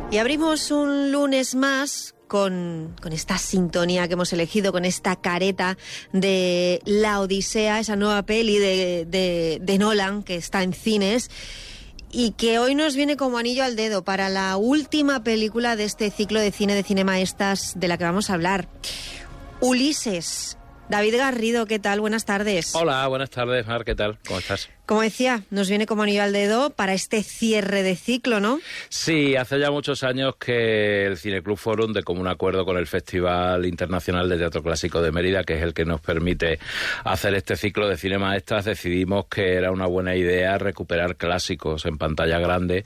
Y abrimos un lunes más con esta sintonía que hemos elegido, con esta careta de La Odisea, esa nueva peli de Nolan que está en cines y que hoy nos viene como anillo al dedo para la última película de este ciclo de cine de Cinemaestas de la que vamos a hablar. Ulises. David Garrido, ¿qué tal? Buenas tardes. Hola, buenas tardes, Mar, ¿qué tal? ¿Cómo estás? Como decía, nos viene como anillo al dedo para este cierre de ciclo, ¿no? Sí, hace ya muchos años que el Cineclub Forum, de común acuerdo con el Festival Internacional de Teatro Clásico de Mérida, que es el que nos permite hacer este ciclo de Cinemaestas, decidimos que era una buena idea recuperar clásicos en pantalla grande,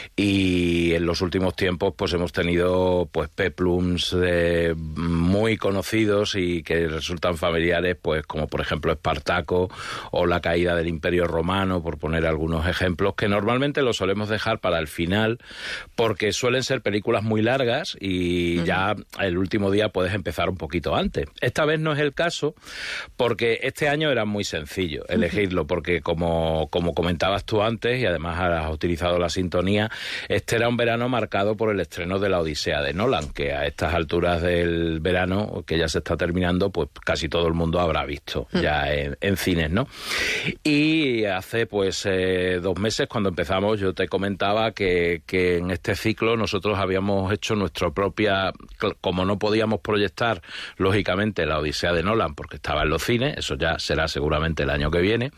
y en los últimos tiempos pues hemos tenido pues peplums muy conocidos y que resultan familiares, pues como por ejemplo Espartaco o La caída del Imperio Romano, por poner algunos ejemplos, que normalmente los solemos dejar para el final porque suelen ser películas muy largas y ya el último día puedes empezar un poquito antes. Esta vez no es el caso porque este año era muy sencillo elegirlo, porque como comentabas tú antes, y además has utilizado la sintonía, este era un verano marcado por el estreno de La Odisea de Nolan, que a estas alturas del verano, que ya se está terminando, pues casi todo el mundo habrá visto ya en cines, ¿no? Y hace pues 2 meses, cuando empezamos, yo te comentaba que en este ciclo nosotros habíamos hecho nuestra propia, como no podíamos proyectar lógicamente La Odisea de Nolan porque estaba en los cines, eso ya será seguramente el año que viene,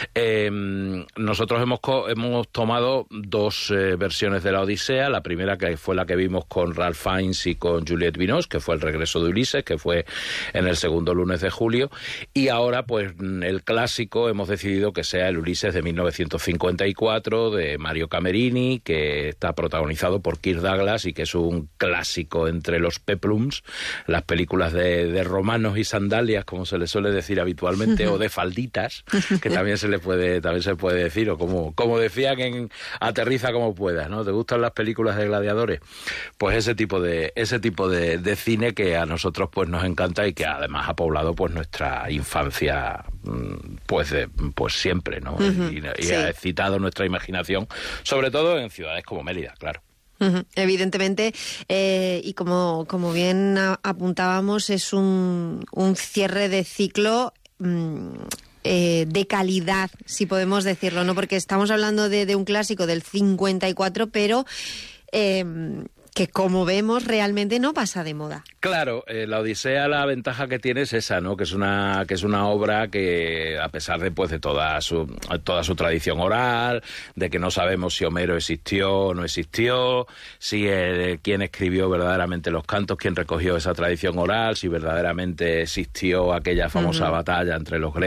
nosotros hemos tomado 2 versiones de La Odisea. La primera, que fue la que vimos con Ralph Fiennes y con Juliette Binoche, que fue El regreso de Ulises, que fue en el segundo lunes de julio, y ahora pues el clásico hemos decidido que sea el Ulises de 1954 de Mario Camerini, que está protagonizado por Kirk Douglas y que es un clásico entre los peplums, las películas de romanos y sandalias, como se les suele decir habitualmente, o de falditas, que también se puede decir, o como decían en Aterriza como puedas, ¿no? ¿Te gustan las películas de gladiadores? Pues ese tipo de cine que a nosotros pues nos encanta y que además ha poblado pues nuestra infancia pues siempre, ¿no? Y sí, ha excitado nuestra imaginación, sobre todo en ciudades como Mérida, claro. Evidentemente, y como bien apuntábamos, es un cierre de ciclo de calidad, si podemos decirlo, ¿no? Porque estamos hablando de un clásico del 54, pero que como vemos realmente no pasa de moda. Claro, La Odisea, la ventaja que tiene es esa, ¿no? Que es una obra que, a pesar de pues de toda su tradición oral, de que no sabemos si Homero existió o no existió, si quién escribió verdaderamente los cantos, quién recogió esa tradición oral, si verdaderamente existió aquella famosa batalla entre los griegos